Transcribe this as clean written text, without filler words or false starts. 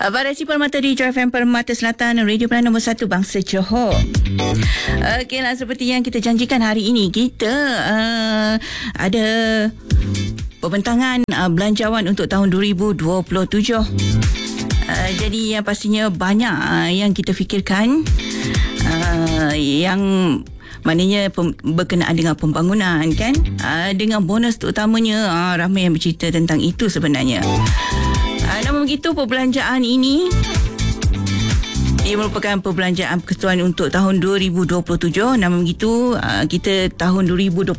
Variasi Permata di Joy FM Permata Selatan, Radio Pilihan nombor 1 Bangsa Johor. Okeylah, seperti yang kita janjikan hari ini, kita ada pembentangan belanjawan untuk tahun 2027. Jadi yang pastinya banyak yang kita fikirkan, yang maknanya berkenaan dengan pembangunan kan, dengan bonus terutamanya. Ramai yang bercerita tentang itu sebenarnya. Namun begitu, perbelanjaan ini ia merupakan perbelanjaan persekutuan untuk tahun 2027. Namun begitu, kita tahun 2027